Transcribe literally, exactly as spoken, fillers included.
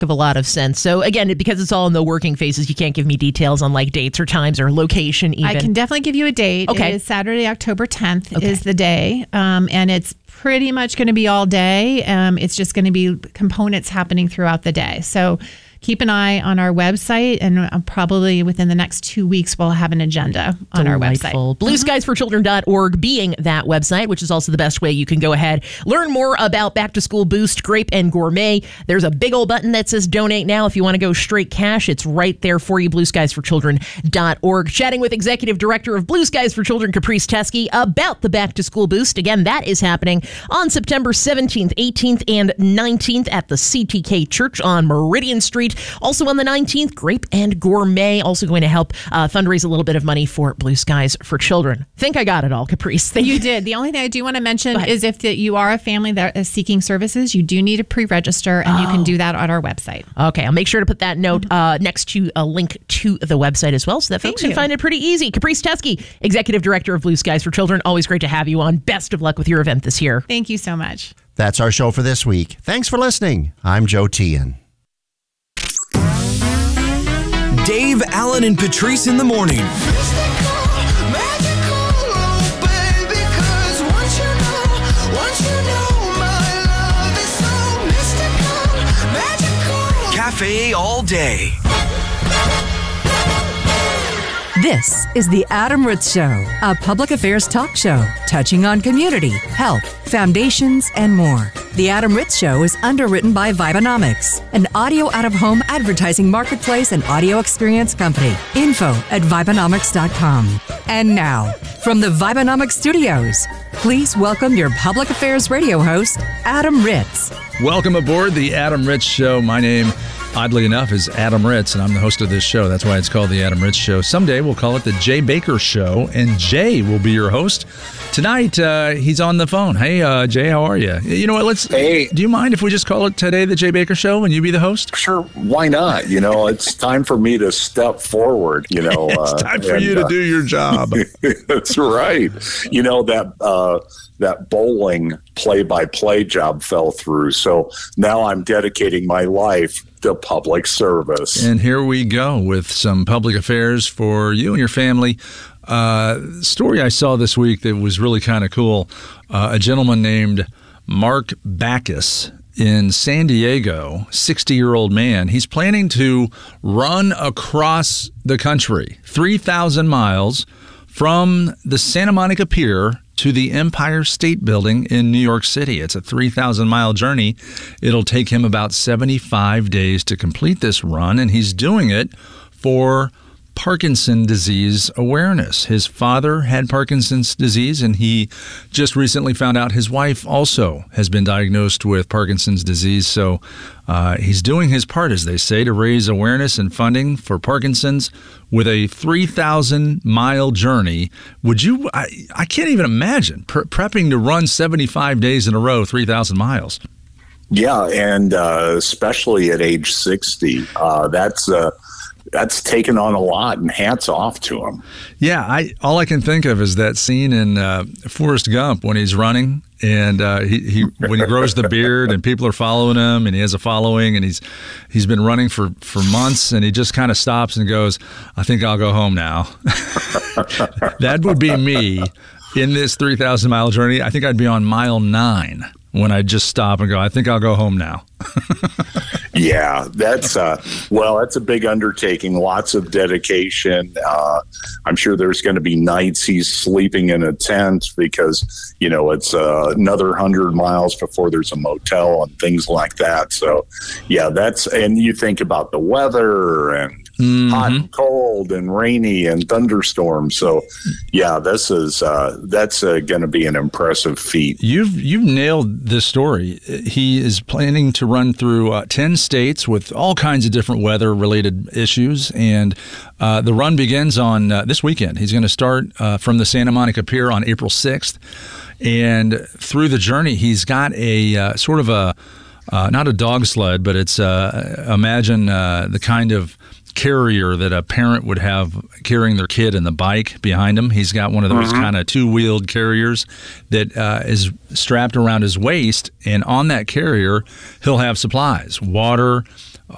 of a lot of sense. So again, because it's all in the working phases, you can't give me details on like dates or times or location even. I can definitely give you a date. Okay. It is Saturday, October tenth Okay. is the day. Um, and it's pretty much going to be all day. Um, it's just going to be components happening throughout the day. So keep an eye on our website, and uh, probably within the next two weeks, we'll have an agenda on Delightful. our website. blue skies for children dot org being that website, which is also the best way you can go ahead, learn more about Back to School Boost, Grape and Gourmet. There's a big old button that says donate now. If you want to go straight cash, it's right there for you, blue skies for children dot org. Chatting with Executive Director of Blue Skies for Children, Caprice Teskey, about the Back to School Boost. Again, that is happening on September seventeenth, eighteenth, and nineteenth at the C T K Church on Meridian Street. Also on the nineteenth, Grape and Gourmet, also going to help uh, fundraise a little bit of money for Blue Skies for Children. Think I got it all, Caprice. Thank You did. The only thing I do want to mention is if the, you are a family that is seeking services, you do need to pre-register, and Oh. you can do that on our website. Okay, I'll make sure to put that note uh, next to a link to the website as well, so that folks Thank can you. find it pretty easy. Caprice Teskey, Executive Director of Blue Skies for Children. Always great to have you on. Best of luck with your event this year. Thank you so much. That's our show for this week. Thanks for listening. I'm Joe Tian. Dave, Allen, and Patrice in the morning. Cafe all day. This is the Adam Ritz Show, a public affairs talk show touching on community, health, foundations, and more. The Adam Ritz Show is underwritten by Vibenomics, an audio out-of-home advertising marketplace and audio experience company. Info at Vibenomics dot com. And now, from the Vibenomics studios, please welcome your public affairs radio host, Adam Ritz. Welcome aboard the Adam Ritz Show. My name, oddly enough, is Adam Ritz, and I'm the host of this show. That's why it's called the Adam Ritz Show. Someday we'll call it the Jay Baker Show, and Jay will be your host. Tonight, uh, he's on the phone. Hey, uh, Jay, how are you? You know what? Let's. Hey. Do you mind if we just call it today the Jay Baker Show and you be the host? Sure, why not? You know, it's time for me to step forward. You know, It's uh, time for and, you to uh, do your job. That's right. You know that uh, that bowling play-by-play job fell through, so now I'm dedicating my life to public service. And here we go with some public affairs for you and your family. Uh, story I saw this week that was really kind of cool. Uh, a gentleman named Mark Backus in San Diego, sixty-year-old man. He's planning to run across the country, three thousand miles from the Santa Monica Pier to the Empire State Building in New York City. It's a three thousand mile journey. It'll take him about seventy-five days to complete this run, and he's doing it for Parkinson's disease awareness. His father had Parkinson's disease, and he just recently found out his wife also has been diagnosed with Parkinson's disease. So uh, he's doing his part, as they say, to raise awareness and funding for Parkinson's with a three thousand mile journey. Would you, I, I can't even imagine pre- prepping to run seventy-five days in a row, three thousand miles. Yeah, and uh, especially at age sixty, uh, that's uh, that's taken on a lot, and hats off to him. Yeah, I all I can think of is that scene in uh, Forrest Gump when he's running, and uh, he, he when he grows the beard and people are following him, and he has a following, and he's he's been running for, for months, and he just kind of stops and goes, "I think I'll go home now." That would be me in this three thousand mile journey. I think I'd be on mile nine when I just stop and go, "I think I'll go home now." Yeah, that's uh, well, that's a big undertaking. Lots of dedication. Uh, I'm sure there's going to be nights he's sleeping in a tent because you know it's uh, another hundred miles before there's a motel and things like that. So, yeah, that's and you think about the weather and mm-hmm. hot and cold and rainy and thunderstorms. So, yeah, this is uh, that's uh, going to be an impressive feat. You've you've nailed this story. He is planning to run through uh, ten states with all kinds of different weather-related issues, and uh, the run begins on uh, this weekend. He's going to start uh, from the Santa Monica Pier on April sixth, and through the journey, he's got a uh, sort of a uh, not a dog sled, but it's uh, imagine uh, the kind of carrier that a parent would have carrying their kid and the bike behind him. He's got one of those mm-hmm. kind of two-wheeled carriers that uh, is strapped around his waist, and on that carrier, he'll have supplies, water,